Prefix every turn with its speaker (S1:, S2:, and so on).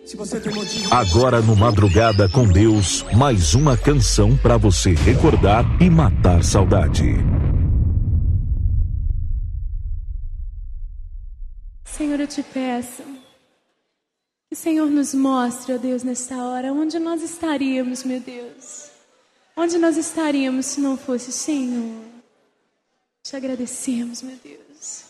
S1: Se você tem motivo...
S2: Agora no Madrugada com Deus, mais uma canção para você recordar e matar saudade.
S3: Senhor, eu te peço que o Senhor nos mostre, ó Deus, nesta hora, onde nós estaríamos, meu Deus. Onde nós estaríamos se não fosse o Senhor. Te agradecemos, meu Deus.